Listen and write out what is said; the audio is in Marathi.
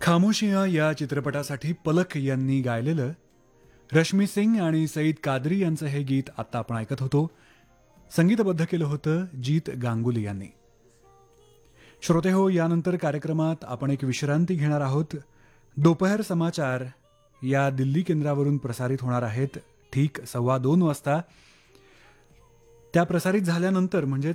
खामोशियां या चित्रपटासाठी पलक यांनी गायलेलं रश्मी सिंग आणि सईद कादरी यांचं हे गीत आत्ता आपण ऐकत होतो. संगीतबद्ध केलं होतं जीत गांगुली यांनी. श्रोते हो, यानंतर कार्यक्रमात आपण एक विश्रांती घेणार आहोत. दोपहर समाचार या दिल्ली केंद्रावरून प्रसारित होणार आहेत ठीक 2:15 वाजता. त्या प्रसारित झाल्यानंतर म्हणजे